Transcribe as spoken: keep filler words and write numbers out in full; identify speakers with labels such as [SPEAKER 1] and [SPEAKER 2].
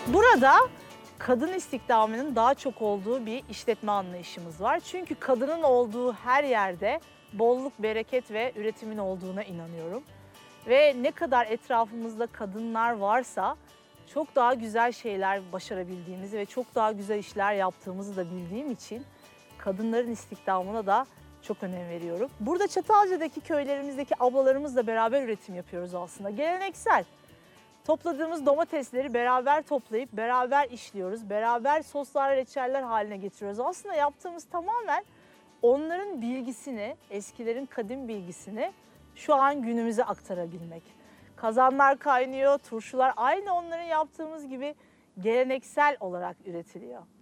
[SPEAKER 1] Burada kadın istihdamının daha çok olduğu bir işletme anlayışımız var. Çünkü kadının olduğu her yerde bolluk, bereket ve üretimin olduğuna inanıyorum. Ve ne kadar etrafımızda kadınlar varsa çok daha güzel şeyler başarabildiğimizi ve çok daha güzel işler yaptığımızı da bildiğim için kadınların istihdamına da çok önem veriyorum. Burada Çatalca'daki köylerimizdeki ablalarımızla beraber üretim yapıyoruz aslında. Geleneksel. Topladığımız domatesleri beraber toplayıp beraber işliyoruz. Beraber soslar, reçeller haline getiriyoruz. Aslında yaptığımız tamamen onların bilgisini, eskilerin kadim bilgisini şu an günümüze aktarabilmek. Kazanlar kaynıyor, turşular aynı onların yaptığımız gibi geleneksel olarak üretiliyor.